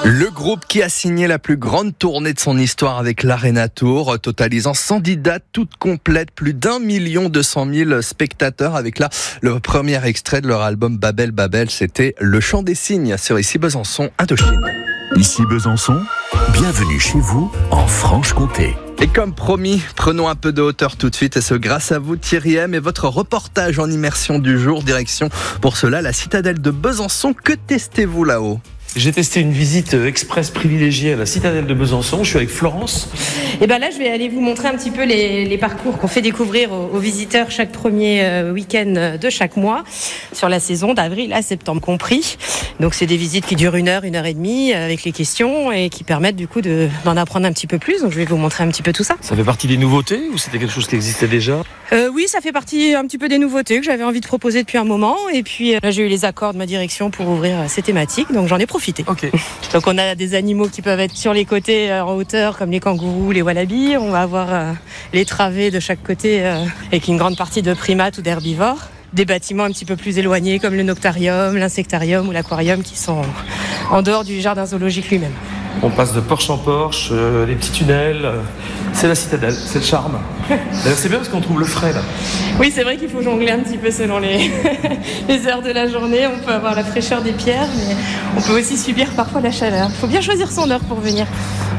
Le groupe qui a signé la plus grande tournée de son histoire avec l'Arena Tour, totalisant 110 dates toutes complètes, plus d'1 200 000 spectateurs, avec là le premier extrait de leur album Babel Babel, c'était Le Chant des Cygnes sur Ici Besançon, Indochine. Ici Besançon, bienvenue chez vous en Franche-Comté. Et comme promis, prenons un peu de hauteur tout de suite, et ce grâce à vous Thierry M et votre reportage en immersion du jour, direction pour cela la citadelle de Besançon. Que testez-vous là-haut ? J'ai testé une visite express privilégiée à la citadelle de Besançon. Je suis avec Florence. Et ben là, je vais aller vous montrer un petit peu les parcours qu'on fait découvrir aux visiteurs chaque premier week-end de chaque mois, sur la saison d'avril à septembre compris. Donc c'est des visites qui durent 1 heure, 1 heure et demie avec les questions et qui permettent du coup d'en apprendre un petit peu plus. Donc je vais vous montrer un petit peu tout ça. Ça fait partie des nouveautés ou c'était quelque chose qui existait déjà ? Oui, ça fait partie un petit peu des nouveautés que j'avais envie de proposer depuis un moment. Et puis là, j'ai eu les accords de ma direction pour ouvrir ces thématiques, donc j'en ai profité. Ok. Donc on a des animaux qui peuvent être sur les côtés en hauteur, comme les kangourous, les wallabies. On va avoir les travées de chaque côté avec une grande partie de primates ou d'herbivores. Des bâtiments un petit peu plus éloignés comme le noctarium, l'insectarium ou l'aquarium qui sont en dehors du jardin zoologique lui-même. On passe de porche en porche, les petits tunnels. C'est la citadelle, c'est le charme. D'ailleurs, c'est bien parce qu'on trouve le frais là. Oui, c'est vrai qu'il faut jongler un petit peu selon les heures de la journée. On peut avoir la fraîcheur des pierres, mais on peut aussi subir parfois la chaleur. Il faut bien choisir son heure pour venir.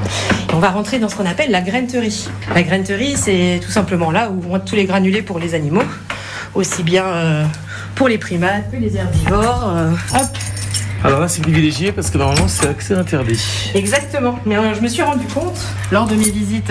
On va rentrer dans ce qu'on appelle la graineterie. La graineterie, c'est tout simplement là où vont être tous les granulés pour les animaux, aussi bien pour les primates que les herbivores. Hop. Alors là, c'est privilégié parce que normalement, c'est accès interdit. Exactement. Mais je me suis rendu compte, lors de mes visites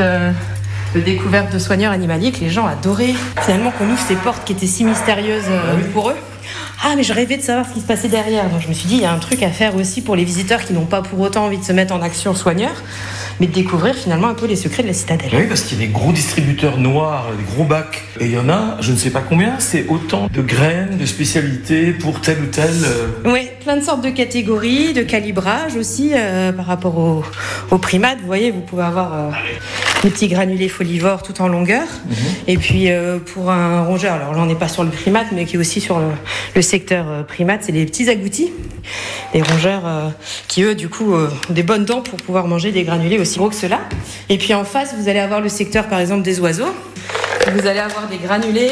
de découverte de soigneurs animaliers, que les gens adoraient finalement qu'on ouvre ces portes qui étaient si mystérieuses pour eux. Ah, mais je rêvais de savoir ce qui se passait derrière. Donc je me suis dit, il y a un truc à faire aussi pour les visiteurs qui n'ont pas pour autant envie de se mettre en action soigneur, mais de découvrir finalement un peu les secrets de la citadelle. Oui, parce qu'il y a des gros distributeurs noirs, des gros bacs. Et il y en a, je ne sais pas combien, c'est autant de graines, de spécialités pour tel ou tel... Oui, plein de sortes de catégories, de calibrage aussi par rapport aux primates. Vous voyez, vous pouvez avoir des petits granulés folivores tout en longueur. Et puis pour un rongeur, alors là on n'est pas sur le primate, mais qui est aussi sur le secteur primate, c'est les petits agoutis. Des rongeurs qui eux du coup ont des bonnes dents pour pouvoir manger des granulés aussi gros que ceux-là. Et puis en face, vous allez avoir le secteur par exemple des oiseaux. Vous allez avoir des granulés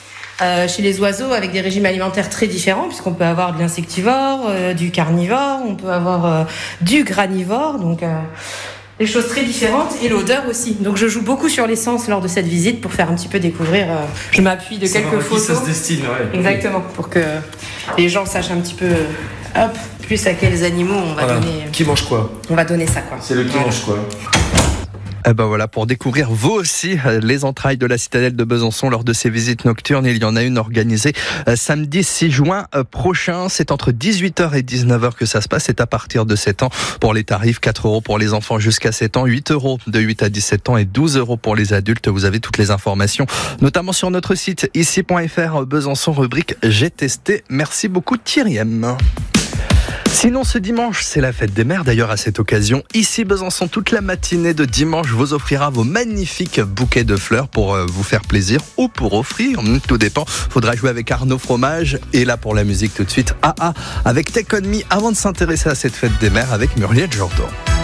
chez les oiseaux avec des régimes alimentaires très différents, puisqu'on peut avoir de l'insectivore, du carnivore, on peut avoir du granivore, donc des choses très différentes, et l'odeur aussi. Donc je joue beaucoup sur l'essence lors de cette visite pour faire un petit peu découvrir. Je m'appuie de quelques photos. Ça se destine, ouais. Exactement, pour que les gens sachent un petit peu, plus à quels animaux on va donner. Qui mange quoi ? On va donner ça, quoi. C'est le qui mange quoi ? Eh ben voilà, pour découvrir vous aussi les entrailles de la citadelle de Besançon lors de ces visites nocturnes. Il y en a une organisée samedi 6 juin prochain. C'est entre 18h et 19h que ça se passe. C'est à partir de 7 ans pour les tarifs. 4 € pour les enfants jusqu'à 7 ans, 8 € de 8 à 17 ans et 12 € pour les adultes. Vous avez toutes les informations, notamment sur notre site ici.fr Besançon, rubrique J'ai testé. Merci beaucoup Thierry M. Sinon, ce dimanche, c'est la fête des mères. D'ailleurs, à cette occasion, Ici Besançon, toute la matinée de dimanche vous offrira vos magnifiques bouquets de fleurs pour vous faire plaisir ou pour offrir. Tout dépend. Faudra jouer avec Arnaud Fromage. Et là, pour la musique, tout de suite, AA avec Take On Me avant de s'intéresser à cette fête des mères avec Muriel Jourdan.